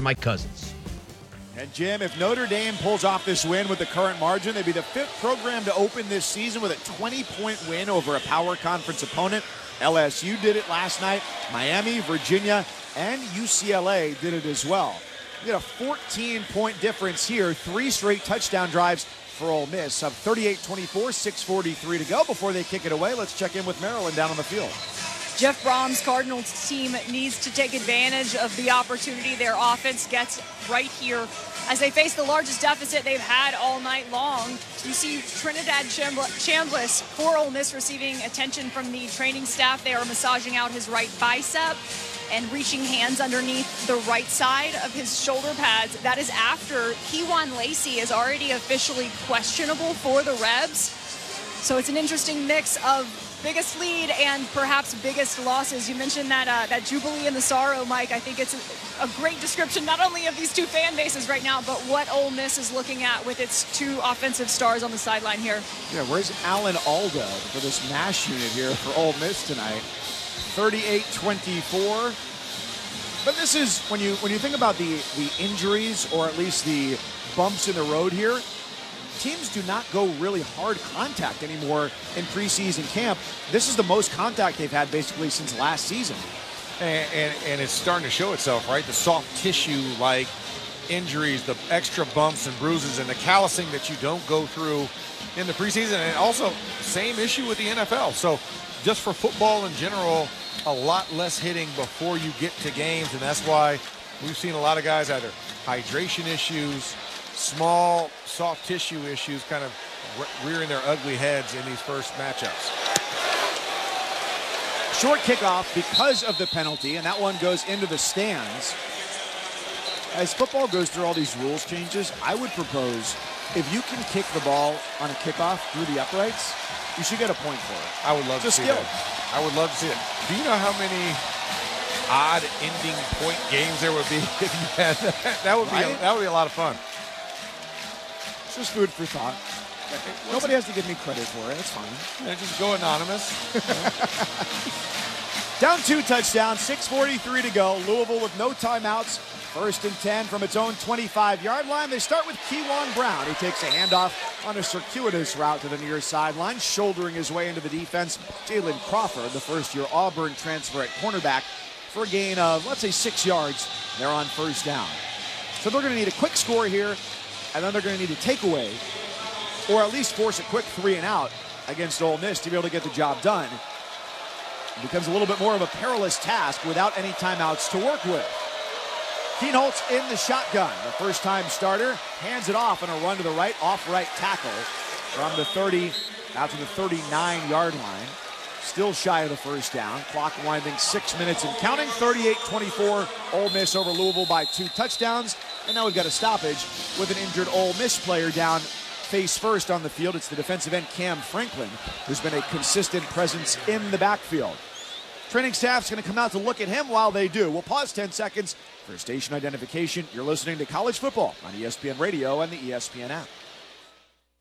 to Mike Cousins. And Jim, if Notre Dame pulls off this win with the current margin, they'd be the 5th program to open this season with a 20-point win over a power conference opponent. LSU did it last night. Miami, Virginia, and UCLA did it as well. You get a 14-point difference here, 3 straight touchdown drives for Ole Miss. Up 38-24, 6:43 to go before they kick it away. Let's check in with Maryland down on the field. Jeff Brom's Cardinals team needs to take advantage of the opportunity their offense gets right here as they face the largest deficit they've had all night long. You see Trinidad Chambliss for Ole Miss receiving attention from the training staff. They are massaging out his right bicep and reaching hands underneath the right side of his shoulder pads. That is after Kewan Lacey is already officially questionable for the Rebs. So it's an interesting mix of biggest lead and perhaps biggest losses. You mentioned that jubilee and the sorrow, Mike. I think it's a great description not only of these two fan bases right now, but what Ole Miss is looking at with its 2 offensive stars on the sideline here. Yeah, where's Alan Alda for this MASH unit here for Ole Miss tonight? 38-24. But this is, when you think about the injuries, or at least the bumps in the road here, teams do not go really hard contact anymore in preseason camp. This is the most contact they've had basically since last season. And it's starting to show itself, right? The soft tissue-like injuries, the extra bumps and bruises, and the callousing that you don't go through in the preseason. And also, same issue with the NFL. So just for football in general, a lot less hitting before you get to games, and that's why we've seen a lot of guys either hydration issues, small soft tissue issues kind of rearing their ugly heads in these first matchups. Short kickoff because of the penalty, and that one goes into the stands. As football goes through all these rules changes, I would propose if you can kick the ball on a kickoff through the uprights, you should get a point for it. I would love to see that. I would love to see it. Do you know how many odd ending point games there would be if you had that? That would be a lot of fun. It's just food for thought. Nobody has to give me credit for it. It's fine. Yeah, just go anonymous. Down 2 touchdowns, 6:43 to go. Louisville with no timeouts. 1st and 10 from its own 25-yard line. They start with Kewan Brown. He takes a handoff on a circuitous route to the near sideline, shouldering his way into the defense. Jalen Crawford, the first-year Auburn transfer at cornerback, for a gain of, let's say, 6 yards. They're on 1st down. So they're going to need a quick score here, and then they're going to need a takeaway, or at least force a quick 3-and-out against Ole Miss to be able to get the job done. It becomes a little bit more of a perilous task without any timeouts to work with. Kienholz in the shotgun. The first-time starter hands it off on a run to the right, off-right tackle from the 30 out to the 39-yard line. Still shy of the 1st down. Clock winding 6 minutes and counting. 38-24. Ole Miss over Louisville by 2 touchdowns. And now we've got a stoppage with an injured Ole Miss player down face first on the field. It's the defensive end Cam Franklin, who's been a consistent presence in the backfield. Training staff's going to come out to look at him while they do. We'll pause 10 seconds for station identification. You're listening to College Football on ESPN Radio and the ESPN app.